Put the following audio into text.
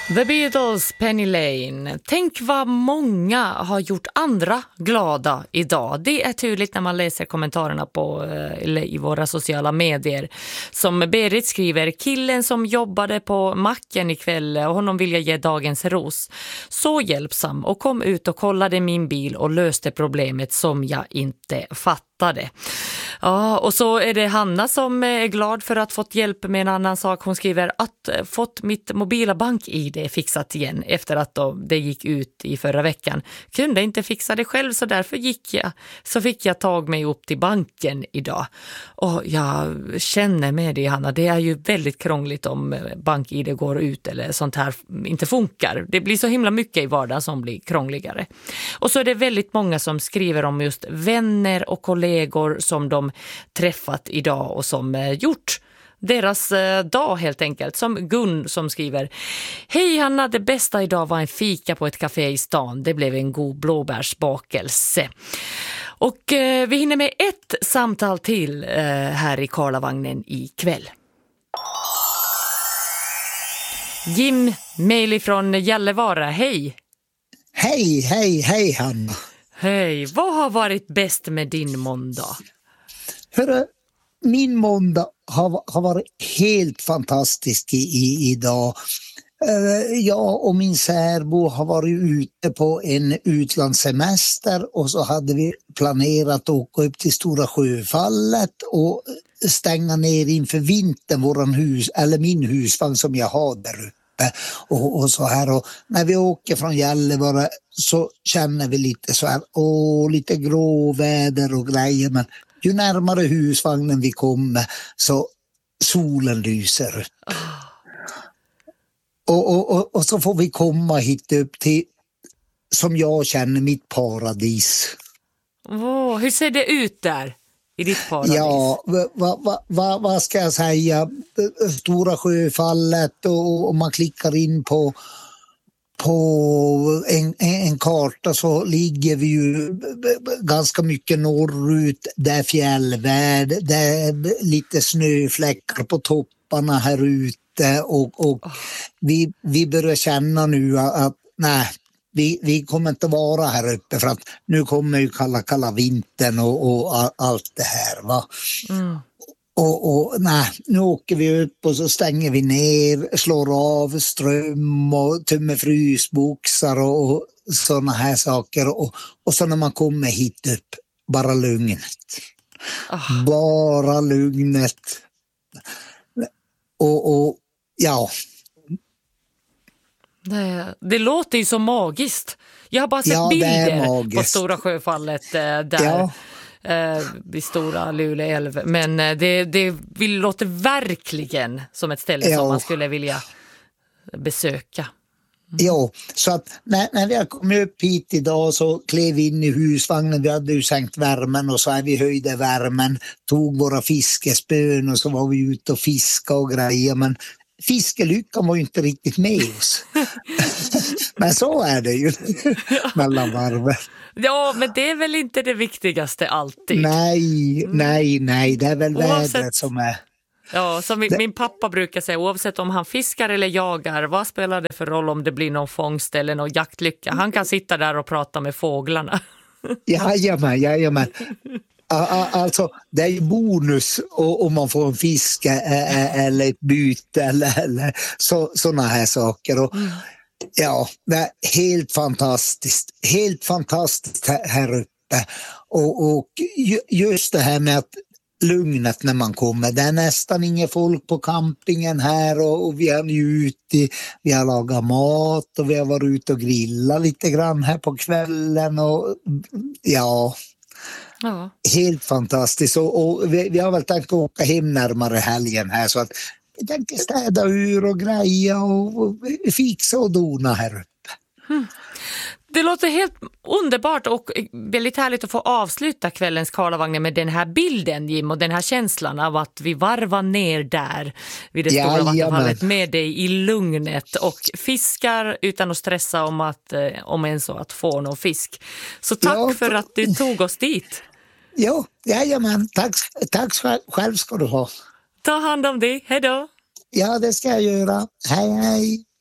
The Beatles, Penny Lane. Tänk vad många har gjort andra glada idag. Det är tydligt när man läser kommentarerna i våra sociala medier. Som Berit skriver, killen som jobbade på macken ikväll och honom vill jag ge dagens ros. Så hjälpsam och kom ut och kollade min bil och löste problemet som jag inte fattade. Ja, och så är det Hanna som är glad för att fått hjälp med en annan sak. Hon skriver att fått mitt mobila bank-ID fixat igen efter att det gick ut i förra veckan. Kunde inte fixa det själv så därför fick jag tag mig upp till banken idag. Och jag känner med det, Hanna, det är ju väldigt krångligt om bank-ID går ut eller sånt här inte funkar. Det blir så himla mycket i vardagen som blir krångligare. Och så är det väldigt många som skriver om just vänner och kollegor som de träffat idag och som gjort deras dag helt enkelt. Som Gun som skriver: hej Hanna, det bästa idag var en fika på ett café i stan. Det blev en god blåbärsbakelse. Och vi hinner med ett samtal till här i Karlavagnen ikväll. Jim Meili från Gällivare, hej! Hej Hanna! Hej, vad har varit bäst med din måndag? Hörru, min måndag har varit helt fantastisk idag. Jag och min särbo har varit ute på en utlandssemester och så hade vi planerat att åka upp till Stora Sjöfallet och stänga ner inför vintern min husvagn som jag har där uppe. Och så här, och när vi åker från Gällivare så känner vi lite så här, lite gråväder och grejer, men ju närmare husvagnen vi kommer så solen lyser upp. Och så får vi komma hit upp till, som jag känner, mitt paradis. Hur ser det ut där i ditt paradis? Ja, vad ska jag säga? Stora Sjöfallet och man klickar in på en karta så ligger vi ju ganska mycket norrut, där fjällvärld, där lite snöfläckar på topparna här ute och vi börjar känna nu att nej, vi kommer inte vara här uppe för att nu kommer ju kalla vintern och allt det här, va. Och nej, nu åker vi upp och så stänger vi ner, slår av ström och tömmer frysboxar och såna här saker. Och så när man kommer hit upp, bara lugnet. Bara lugnet. Och ja. Det låter ju så magiskt. Jag har bara sett bilder på Stora Sjöfallet där. Ja. Vid Stora Luleå älv. Men det låter verkligen som ett ställe som man skulle vilja besöka. Ja, så att när vi kom upp hit idag så klev vi in i husvagnen. Vi hade ju sänkt värmen och så här vi höjde värmen, tog våra fiskespön och så var vi ute och fiska och grejer, men fiskelyckan var ju inte riktigt med oss. Men så är det ju mellan varven. Ja, men det är väl inte det viktigaste alltid. Nej, det är väl vädret som är... Ja, som min pappa brukar säga, oavsett om han fiskar eller jagar, vad spelar det för roll om det blir någon fångst eller någon jaktlycka? Han kan sitta där och prata med fåglarna. Jajamän. Alltså, det är ju bonus om man får en fisk eller ett byte eller såna här saker. Och, ja, det är helt fantastiskt här uppe. Och just det här med att lugnet när man kommer. Det är nästan inga folk på campingen här och vi har njutit, vi har lagat mat och vi har varit ute och grillat lite grann här på kvällen och ja. Helt fantastiskt och vi har väl tänkt åka hem närmare helgen här så att vi tänker städa ur och greja och fixa och dona här uppe. Det låter helt underbart och väldigt härligt att få avsluta kvällens Karlavagnen med den här bilden, Jim, och den här känslan av att vi varvar ner där vid det stora vattenfallet med dig i lugnet och fiskar utan att stressa om ens att få någon fisk. Så tack för att du tog oss dit. Ja, jajamän. Tack själv ska du ha. Ta hand om dig. Hej då. Ja, det ska jag göra. Hej.